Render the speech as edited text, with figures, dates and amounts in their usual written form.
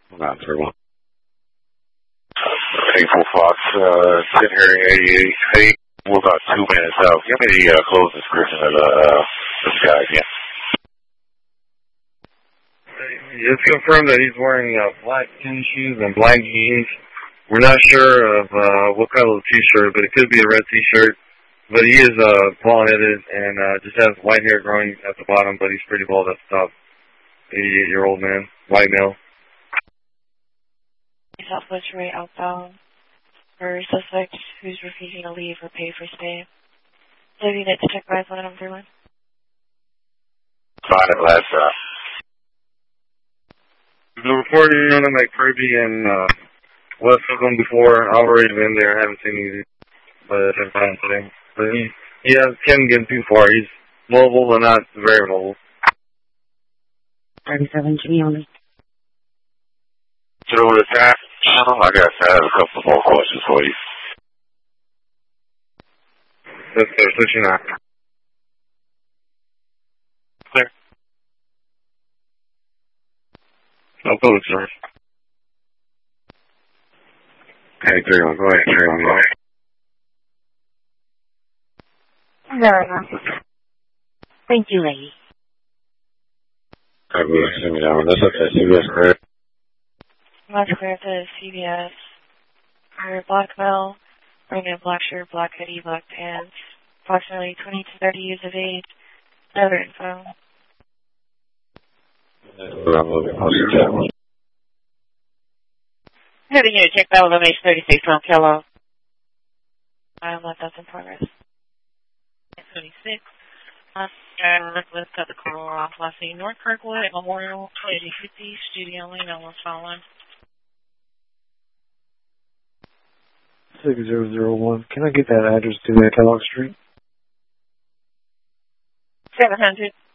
931. April Fox, sitting here in 88. Hey, we're about 2 minutes out. Give me the close description of this guy again. It's confirmed that he's wearing black tennis shoes and black jeans. We're not sure of what color of t-shirt, but it could be a red t-shirt. But he is bald-headed and just has white hair growing at the bottom, but he's pretty bald at the top. 88-year-old man, white male. Southwest Ray outbound for suspect who's refusing to leave or pay for stay. Leaving it to check by phone number 1. Find it last time. The reporting on him at Kirby and West Oakland before. I've already been there. I haven't seen anything, but I checked by him today. But he can't get too far. He's mobile, but not very mobile. 37 Jimmy only. So the time, I guess I have a couple more questions for you. Yes, sir. Switching out. Clear. No public service. Hey, 31, go ahead, 31, go ahead. Very well. Thank you, lady. I will send me that one. That's okay. CBS, correct? That's clear to CBS. For black male, wearing a black shirt, black hoodie, black pants, approximately 20 to 30 years of age. No other info. Heading here to check that with MH36 from Kello. That's in progress. 26. Let's cut the call off. Last name North Kirkwood at Memorial 2050 Studio only. No one's following. 6001. Can I get that address to that Kellogg Street? 700.